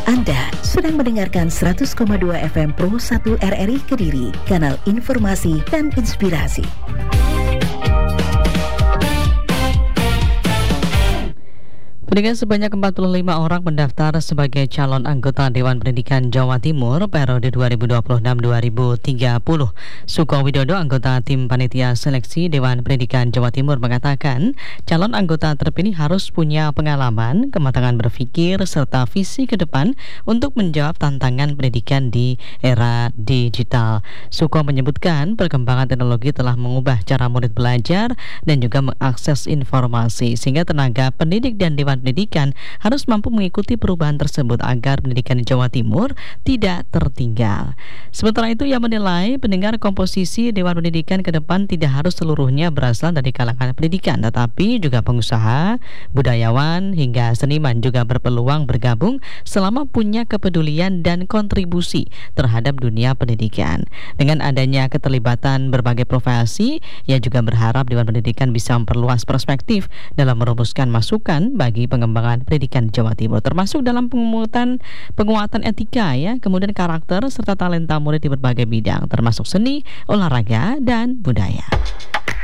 Anda sedang mendengarkan 100,2 FM Pro 1 RRI Kediri, kanal informasi dan inspirasi. Pendengar, sebanyak 45 orang mendaftar sebagai calon anggota Dewan Pendidikan Jawa Timur periode 2026-2030. Suko Widodo, anggota tim panitia seleksi Dewan Pendidikan Jawa Timur, mengatakan calon anggota terpilih harus punya pengalaman, kematangan berpikir, serta visi ke depan untuk menjawab tantangan pendidikan di era digital. Suko menyebutkan perkembangan teknologi telah mengubah cara murid belajar dan juga mengakses informasi, sehingga tenaga pendidik dan Dewan Pendidikan harus mampu mengikuti perubahan tersebut agar pendidikan di Jawa Timur tidak tertinggal. Sementara itu, ia menilai pendengar komposisi Dewan Pendidikan ke depan tidak harus seluruhnya berasal dari kalangan pendidikan, tetapi juga pengusaha, budayawan, hingga seniman juga berpeluang bergabung selama punya kepedulian dan kontribusi terhadap dunia pendidikan. Dengan adanya keterlibatan berbagai profesi, ia juga berharap Dewan Pendidikan bisa memperluas perspektif dalam merumuskan masukan bagi pengembangan pendidikan di Jawa Timur, termasuk dalam penguatan etika, kemudian karakter serta talenta murid di berbagai bidang, termasuk seni, olahraga, dan budaya.